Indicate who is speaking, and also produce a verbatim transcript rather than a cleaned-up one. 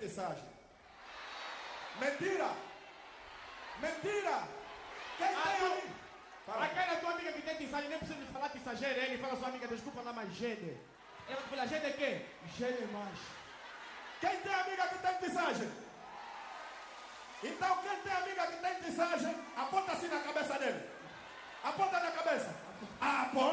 Speaker 1: tissagem. Mentira! Mentira! Quem
Speaker 2: Ah,
Speaker 1: tem
Speaker 2: tu-
Speaker 1: ali? Fala.
Speaker 2: Aquela tua amiga que tem tissagem, nem precisa me falar tissageira, ele fala sua amiga, desculpa lá, mas gene. Ela fala, gene é quê? Gene mais.
Speaker 1: Quem tem amiga que tem tissagem? Então quem tem amiga que tem tissagem, aponta assim na cabeça dele. Aponta na cabeça. Aponta.